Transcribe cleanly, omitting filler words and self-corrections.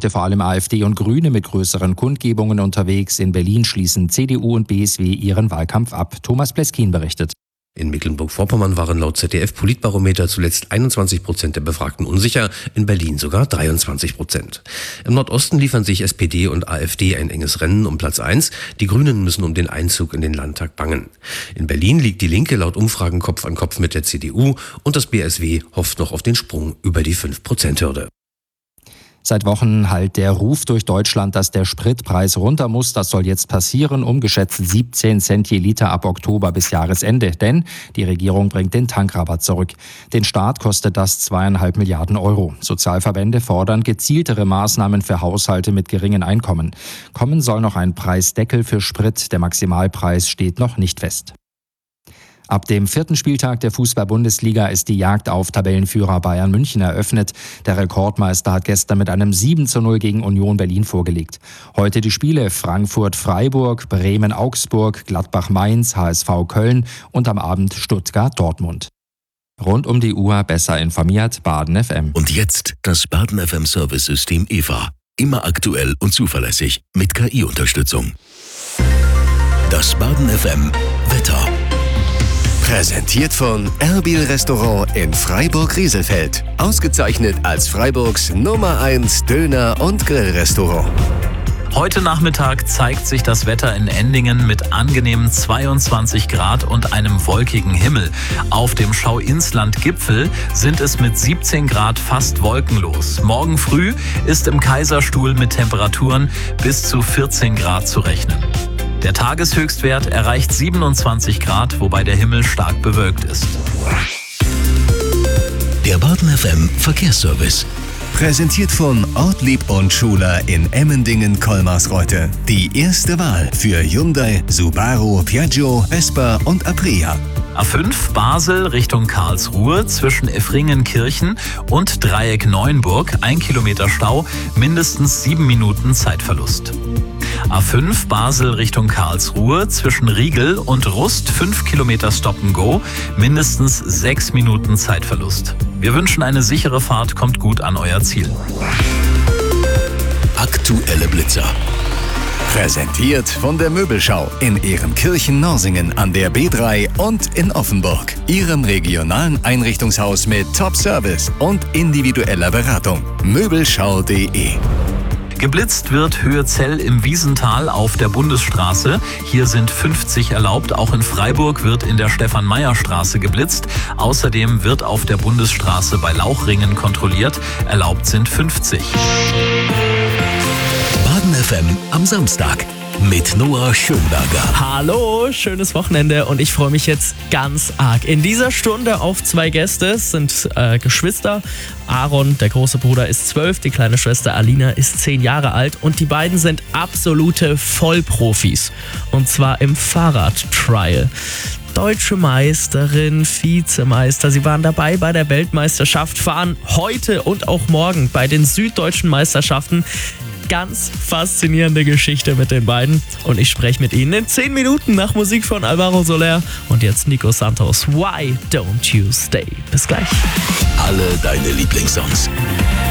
heute vor allem AfD und Grüne mit größeren Kundgebungen unterwegs. In Berlin schließen CDU und BSW ihren Wahlkampf ab. Thomas Pleskin berichtet. In Mecklenburg-Vorpommern waren laut ZDF-Politbarometer zuletzt 21% der Befragten unsicher, in Berlin sogar 23%. Im Nordosten liefern sich SPD und AfD ein enges Rennen um Platz 1. Die Grünen müssen um den Einzug in den Landtag bangen. In Berlin liegt die Linke laut Umfragen Kopf an Kopf mit der CDU und das BSW hofft noch auf den Sprung über die 5%-Hürde. Seit Wochen hallt der Ruf durch Deutschland, dass der Spritpreis runter muss. Das soll jetzt passieren, geschätzt 17 Cent je Liter ab Oktober bis Jahresende. Denn die Regierung bringt den Tankrabatt zurück. Den Staat kostet das 2,5 Milliarden Euro. Sozialverbände fordern gezieltere Maßnahmen für Haushalte mit geringen Einkommen. Kommen soll noch ein Preisdeckel für Sprit. Der Maximalpreis steht noch nicht fest. Ab dem 4. Spieltag der Fußball-Bundesliga ist die Jagd auf Tabellenführer Bayern München eröffnet. Der Rekordmeister hat gestern mit einem 7:0 gegen Union Berlin vorgelegt. Heute die Spiele Frankfurt-Freiburg, Bremen-Augsburg, Gladbach-Mainz, HSV Köln und am Abend Stuttgart-Dortmund. Rund um die Uhr besser informiert, Baden FM. Und jetzt das Baden FM Service-System EVA. Immer aktuell und zuverlässig mit KI-Unterstützung. Das Baden FM Wetter. Präsentiert von Erbil Restaurant in Freiburg-Rieselfeld. Ausgezeichnet als Freiburgs Nummer 1 Döner- und Grillrestaurant. Heute Nachmittag zeigt sich das Wetter in Endingen mit angenehmen 22 Grad und einem wolkigen Himmel. Auf dem Schauinsland-Gipfel sind es mit 17 Grad fast wolkenlos. Morgen früh ist im Kaiserstuhl mit Temperaturen bis zu 14 Grad zu rechnen. Der Tageshöchstwert erreicht 27 Grad, wobei der Himmel stark bewölkt ist. Der Baden FM Verkehrsservice. Präsentiert von Ortlieb und Schuler in Emmendingen-Kolmarsreuth. Die erste Wahl für Hyundai, Subaru, Piaggio, Vespa und Aprilia. A5 Basel Richtung Karlsruhe zwischen Effringenkirchen und Dreieck Neuenburg. 1 Kilometer Stau, mindestens 7 Minuten Zeitverlust. A5 Basel Richtung Karlsruhe zwischen Riegel und Rust 5 Kilometer Stop-and-Go, mindestens 6 Minuten Zeitverlust. Wir wünschen eine sichere Fahrt, kommt gut an euer Ziel. Aktuelle Blitzer. Präsentiert von der Möbelschau in Ehrenkirchen-Norsingen an der B3 und in Offenburg. Ihrem regionalen Einrichtungshaus mit Top-Service und individueller Beratung. Möbelschau.de. Geblitzt wird Höhe-Zell im Wiesental auf der Bundesstraße. Hier sind 50 erlaubt. Auch in Freiburg wird in der Stefan-Meyer-Straße geblitzt. Außerdem wird auf der Bundesstraße bei Lauchringen kontrolliert. Erlaubt sind 50. Baden FM am Samstag mit Noah Schönberger. Hallo, schönes Wochenende und ich freue mich jetzt ganz arg. In dieser Stunde auf 2 Gäste. Es sind Geschwister. Aaron, der große Bruder, ist 12, die kleine Schwester Alina ist 10 Jahre alt und die beiden sind absolute Vollprofis. Und zwar im Fahrradtrial. Deutsche Meisterin, Vizemeister. Sie waren dabei bei der Weltmeisterschaft, fahren heute und auch morgen bei den süddeutschen Meisterschaften. Ganz faszinierende Geschichte mit den beiden und ich spreche mit ihnen in 10 Minuten nach Musik von Alvaro Soler und jetzt Nico Santos. Why don't you stay? Bis gleich. Alle deine Lieblingssongs.